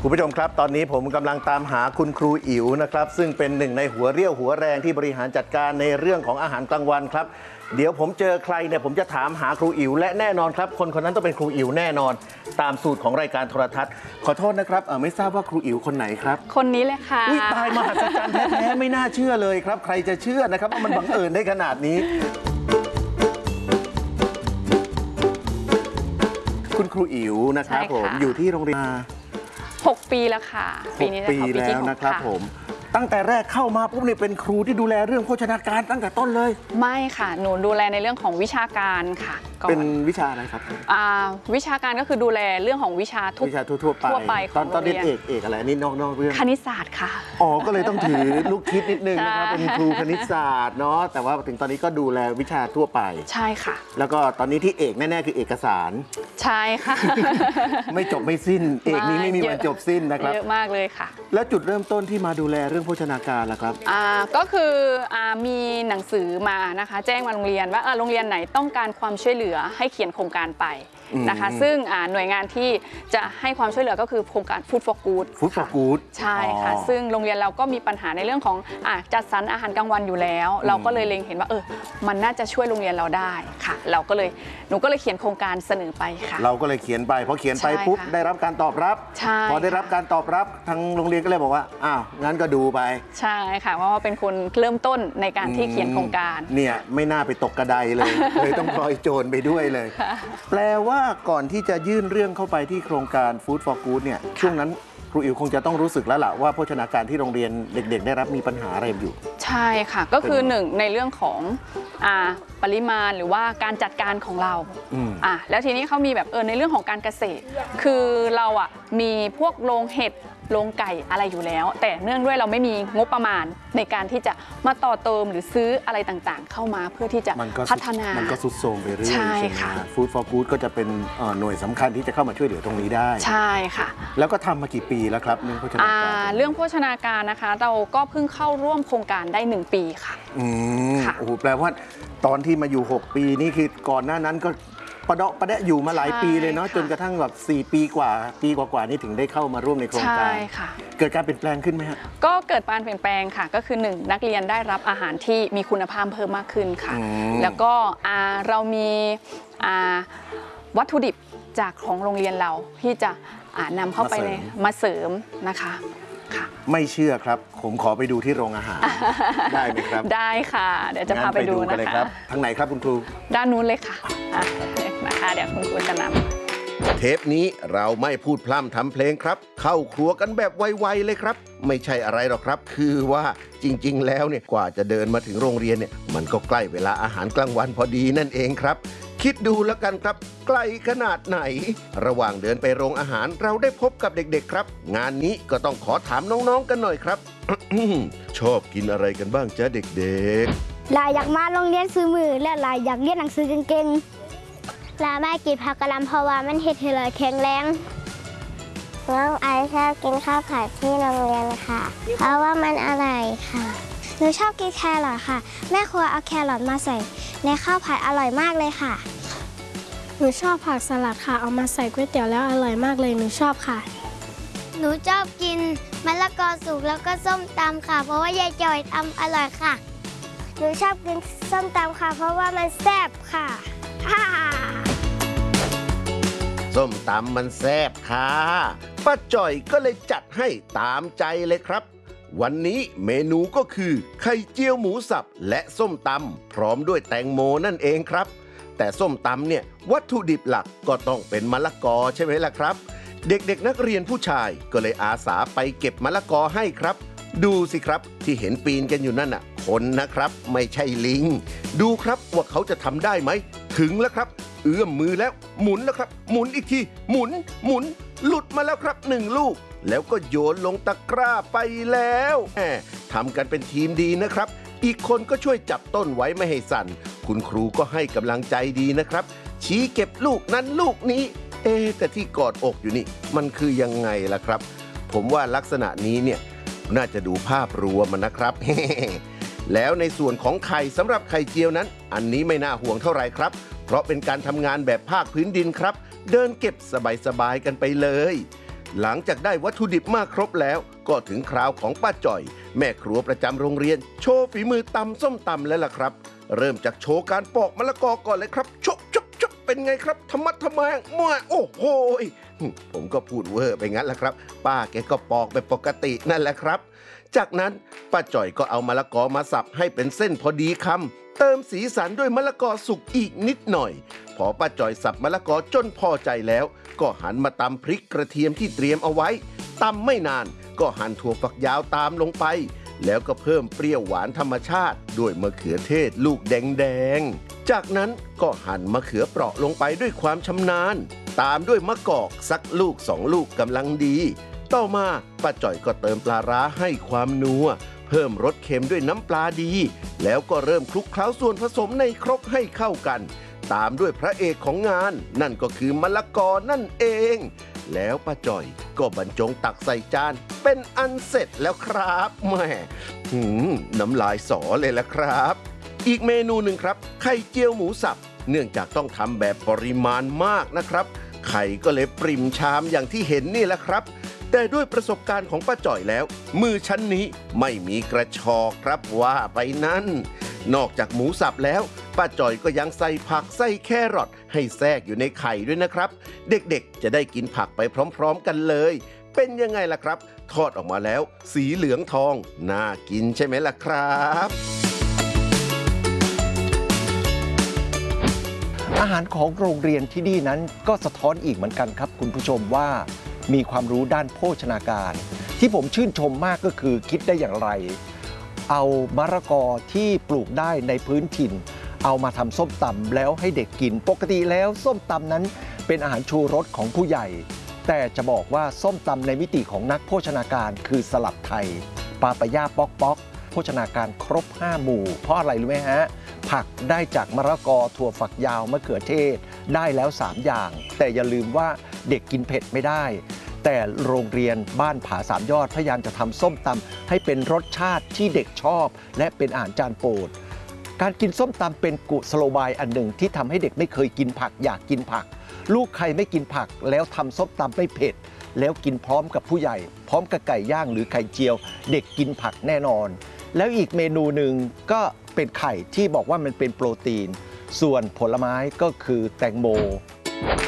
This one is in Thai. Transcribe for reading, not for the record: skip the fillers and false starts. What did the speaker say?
คุณผู้ชมครับตอนนี้ผมกำลังตามหาคุณครูอิ๋วนะครับซึ่งเป็นหนึ่งในหัวเรี่ยวหัวแรงที่บริหารจัดการในเรื่องของอาหารกลางวันครับเดี๋ยวผมเจอใครเนี่ยผมจะถามหาครูอิ๋วและแน่นอนครับคนนั้นต้องเป็นครูอิ๋วแน่นอนตามสูตรของรายการโทรทัศน์ขอโทษนะครับไม่ทราบว่าครูอิ๋วคนไหนครับคนนี้เลยค่ะอุ้ยตายมหัศจรรย์แท้ๆไม่น่าเชื่อเลยครับใครจะเชื่อนะครับว่ามันบังเอิญได้ขนาดนี้คุณครูอิ๋วนะครับผมอยู่ที่โรงเรียน 6 ปีแล้วค่ะปีนี้ปีแล้วนะครับผมตั้งแต่แรกเข้ามาปุ๊บเนี่ยเป็นครูที่ดูแลเรื่องโภชนาการตั้งแต่ต้นเลยไม่ค่ะหนูดูแลในเรื่องของวิชาการค่ะเป็นวิชาอะไรครับวิชาการก็คือดูแลเรื่องของวิชาทั่วไปตอนเรียนเอกอะไรนี่นอกเรื่องคณิตศาสตร์ค่ะอ๋อก็เลยต้องถือลูกคิดนิดนึงนะครับเป็นครูคณิตศาสตร์เนาะแต่ว่าถึงตอนนี้ก็ดูแลวิชาทั่วไปใช่ค่ะแล้วก็ตอนนี้ที่เอกแน่ๆคือเอกสารใช่ค่ะไม่จบไม่สิ้นเอกนี้ไม่มีวันจบสิ้นนะครับเยอะมากเลยค่ะแล้วจุดเริ่มต้นที่มาดูแลเรื่องโภชนาการล่ะครับก็คือมีหนังสือมานะคะแจ้งมาโรงเรียนว่าโรงเรียนไหนต้องการความช่วยเหลือให้เขียนโครงการไปนะคะซึ่งหน่วยงานที่จะให้ความช่วยเหลือก็คือโครงการ Food for Good ใช่ค่ะซึ่งโรงเรียนเราก็มีปัญหาในเรื่องของจัดสรรอาหารกลางวันอยู่แล้วเราก็เลยเล็งเห็นว่ามันน่าจะช่วยโรงเรียนเราได้ค่ะหนูก็เลยเขียนโครงการเสนอไปค่ะเราก็เลยเขียนไปพอเขียนไปปุ๊บได้รับการตอบรับพอได้รับการตอบรับทางโรงเรียนก็เลยบอกว่างั้นก็ดูไปใช่ค่ะว่าเป็นคนเริ่มต้นในการที่เขียนโครงการเนี่ยไม่น่าไปตกกระไดเลยต้องพลอยโจรไปด้วยเลยแปลว่าก่อนที่จะยื่นเรื่องเข้าไปที่โครงการ Food for Good เนี่ยช่วงนั้นครูอิ๋วคงจะต้องรู้สึกแล้วล่ะว่าโภชนาการที่โรงเรียนเด็กๆได้รับมีปัญหาอะไรอยู่ใช่ค่ะก็คือ1ในเรื่องของปริมาณหรือว่าการจัดการของเราแล้วทีนี้เขามีแบบในเรื่องของการเกษตรคือเรามีพวกโรงเห็ดโรงไก่อะไรอยู่แล้วแต่เนื่องด้วยเราไม่มีงบประมาณในการที่จะมาต่อเติมหรือซื้ออะไรต่างๆเข้ามาเพื่อที่จะพัฒนามันก็ทรุดโทรมไปเรื่อยใช่ค่ะ Food for Good ก็จะเป็นหน่วยสำคัญที่จะเข้ามาช่วยเหลือตรงนี้ได้ใช่ค่ะแล้วก็ทำมากี่ปีแล้วครับเรื่องโภชนาการเรื่องโภชนาการนะคะเราก็เพิ่งเข้าร่วมโครงการได้1 ปีค่ะโอ้โหแปลว่าตอนที่มาอยู่6 ปีนี่คือก่อนหน้านั้นก็ประเดะอยู่มาหลายปีเลยเนาะจนกระทั่งแบบ4 ปีกว่านี่ถึงได้เข้ามาร่วมในโครงการเกิดการเปลี่ยนแปลงขึ้นไหมครับก็เกิดการเปลี่ยนแปลงค่ะก็คือ1นักเรียนได้รับอาหารที่มีคุณภาพเพิ่มมากขึ้นค่ะแล้วก็เรามีวัตถุดิบจากของโรงเรียนเราที่จะนำเข้าไปมาเสริมนะคะไม่เชื่อครับผมขอไปดูที่โรงอาหารได้ไหมครับได้ค่ะเดี๋ยวจะพาไปดูนะคะทางไหนครับคุณครูด้านนู้นเลยค่ะนะคะเดี๋ยวคุณครูจะนำเทปนี้เราไม่พูดพร่ำทำเพลงครับเข้าครัวกันแบบไวๆเลยครับไม่ใช่อะไรหรอกครับคือว่าจริงๆแล้วเนี่ยกว่าจะเดินมาถึงโรงเรียนเนี่ยมันก็ใกล้เวลาอาหารกลางวันพอดีนั่นเองครับคิดดูแล้วกันครับไกลขนาดไหนระหว่างเดินไปโรงอาหารเราได้พบกับเด็กๆครับงานนี้ก็ต้องขอถามน้องๆกันหน่อยครับ ชอบกินอะไรกันบ้างจ๊ะเด็กๆลายอยากมาโรงเรียนซื้อมือและลายอยากเรียนหนังสือเก่งๆลาไม่กินผักกะหล่ำเพราะว่ามันเฮ็ดให้เราแข็งแรงน้องไอชอบกินข้าวผัดที่โรงเรียนค่ะเพราะว่ามันอร่อยค่ะหนูชอบกินแครอทค่ะแม่ครัวเอาแครอทมาใส่ในข้าวผัดอร่อยมากเลยค่ะหนูชอบผักสลัดค่ะเอามาใส่ก๋วยเตี๋ยวแล้วอร่อยมากเลยหนูชอบค่ะหนูชอบกินมะละกอสุกแล้วก็ส้มตำค่ะเพราะว่ายายจอยทำอร่อยค่ะหนูชอบกินส้มตำค่ะเพราะว่ามันแซ่บค่ะส้มตำมันแซ่บค่ะป้าจ่อยก็เลยจัดให้ตามใจเลยครับวันนี้เมนูก็คือไข่เจียวหมูสับและส้มตำพร้อมด้วยแตงโมนั่นเองครับแต่ส้มตำเนี่ยวัตถุดิบหลักก็ต้องเป็นมะละกอใช่ไหมล่ะครับเด็กๆนักเรียนผู้ชายก็เลยอาสาไปเก็บมะละกอให้ครับดูสิครับที่เห็นปีนกันอยู่นั่นน่ะคนนะครับไม่ใช่ลิงดูครับว่าเขาจะทำได้ไหมถึงแล้วครับเอื้อมมือแล้วหมุนแล้วครับหมุนอีกทีหมุนหลุดมาแล้วครับ1 ลูกแล้วก็โยนลงตะกร้าไปแล้วทำกันเป็นทีมดีนะครับอีกคนก็ช่วยจับต้นไว้ไม่ให้สั่นคุณครูก็ให้กำลังใจดีนะครับชี้เก็บลูกนั้นลูกนี้แต่ที่กอดอกอยู่นี่มันคือยังไงล่ะครับผมว่าลักษณะนี้เนี่ยน่าจะดูภาพรวมนะครับ แล้วในส่วนของไข่สำหรับไข่เจียวนั้นอันนี้ไม่น่าห่วงเท่าไหร่ครับเพราะเป็นการทำงานแบบภาคพื้นดินครับเดินเก็บสบายๆกันไปเลยหลังจากได้วัตถุดิบมาครบแล้วก็ถึงคราวของป้าจ่อยแม่ครัวประจำโรงเรียนโชว์ฝีมือตำส้มตำแล้วล่ะครับเริ่มจากโชว์การปอกมะละกอก่อนเลยครับชบเป็นไงครับธรรมะทำไมมั่วโอ้โหผมก็พูดเวอร์ไปงั้นแหละครับป้าแกก็ปอกแบบปกตินั่นแหละครับจากนั้นป้าจ่อยก็เอามะละกอมาสับให้เป็นเส้นพอดีคำเติมสีสันด้วยมะละกอสุกอีกนิดหน่อยพอป้าจ่อยสับมะละกอจนพอใจแล้วก็หันมาตำพริกกระเทียมที่เตรียมเอาไว้ตำไม่นานก็หั่นถั่วฝักยาวตามลงไปแล้วก็เพิ่มเปรี้ยวหวานธรรมชาติด้วยมะเขือเทศลูกแดงๆจากนั้นก็หั่นมะเขือเปราะลงไปด้วยความชำนาญตามด้วยมะกอกสักลูก2 ลูกกำลังดีต่อมาป้าจ่อยก็เติมปลาร้าให้ความนัวเพิ่มรสเค็มด้วยน้ำปลาดีแล้วก็เริ่มคลุกเคล้าส่วนผสมในครกให้เข้ากันตามด้วยพระเอกของงานนั่นก็คือมะละกอนั่นเองแล้วป้าจ่อยก็บรรจงตักใส่จานเป็นอันเสร็จแล้วครับแหม่น้ำลายสอเลยละครับอีกเมนูหนึ่งครับไข่เจียวหมูสับเนื่องจากต้องทำแบบปริมาณมากนะครับไข่ก็เลยปริ่มชามอย่างที่เห็นนี่แหละครับแต่ด้วยประสบการณ์ของป้าจ่อยแล้วมือชั้นนี้ไม่มีกระชอกครับว่าไปนั่นนอกจากหมูสับแล้วป้าจ่อยก็ยังใส่ผักใส่แครอทให้แทรกอยู่ในไข่ด้วยนะครับเด็กๆจะได้กินผักไปพร้อมๆกันเลยเป็นยังไงล่ะครับทอดออกมาแล้วสีเหลืองทองน่ากินใช่ไหมล่ะครับอาหารของโรงเรียนที่นี่นั้นก็สะท้อนอีกเหมือนกันครับคุณผู้ชมว่ามีความรู้ด้านโภชนาการที่ผมชื่นชมมากก็คือคิดได้อย่างไรเอามะละกอที่ปลูกได้ในพื้นถิ่นเอามาทำส้มตำแล้วให้เด็กกินปกติแล้วส้มตำนั้นเป็นอาหารชูรสของผู้ใหญ่แต่จะบอกว่าส้มตำในมิติของนักโภชนาการคือสลัดไทยปาปายาป๊อกโภชนาการครบ5 หมู่เพราะอะไรรู้ไหมฮะผักได้จากมะละกอถั่วฝักยาวมะเขือเทศได้แล้ว3 อย่างแต่อย่าลืมว่าเด็กกินเผ็ดไม่ได้แต่โรงเรียนบ้านผา3 ยอดพยายามจะทำส้มตำให้เป็นรสชาติที่เด็กชอบและเป็นอาหารจานโปรดการกินส้มตำเป็นกุศโลบายอันหนึ่งที่ทำให้เด็กไม่เคยกินผักอยากกินผักลูกใครไม่กินผักแล้วทำส้มตำไม่เผ็ดแล้วกินพร้อมกับผู้ใหญ่พร้อมกับไก่ย่างหรือไข่เจียวเด็กกินผักแน่นอนแล้วอีกเมนูหนึ่งก็เป็นไข่ที่บอกว่ามันเป็นโปรตีนส่วนผลไม้ก็คือแตงโม